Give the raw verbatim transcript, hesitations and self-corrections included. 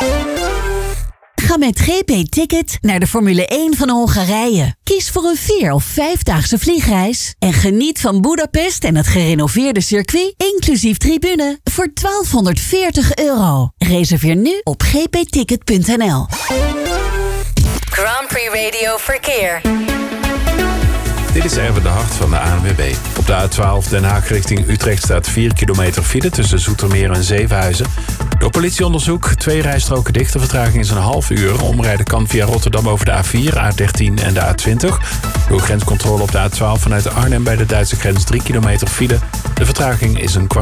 Ga met G P Ticket naar de Formule één van Hongarije. Kies voor een vier- of vijfdaagse vliegreis en geniet van Budapest en het gerenoveerde circuit, inclusief tribune, voor twaalfhonderdveertig euro. Reserveer nu op g p ticket punt n l. Grand Prix Radio Verkeer. Dit is Erwin de Hart van de A N W B. Op de A twaalf Den Haag richting Utrecht staat vier kilometer file tussen Zoetermeer en Zevenhuizen. Door politieonderzoek twee rijstroken dicht. De vertraging is een half uur. Omrijden kan via Rotterdam over de A vier, A dertien en de A twintig. Door grenscontrole op de A twaalf vanuit Arnhem bij de Duitse grens drie kilometer file. De vertraging is een kwart.